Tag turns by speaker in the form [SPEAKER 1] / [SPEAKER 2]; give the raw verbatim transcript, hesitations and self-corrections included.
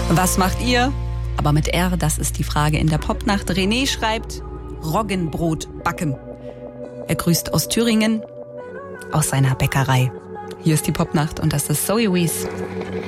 [SPEAKER 1] Was macht ihr? Aber mit R, das ist die Frage in der Popnacht. René schreibt Roggenbrot backen. Er grüßt aus Thüringen, aus seiner Bäckerei. Hier ist die Popnacht und das ist Zoe Wees.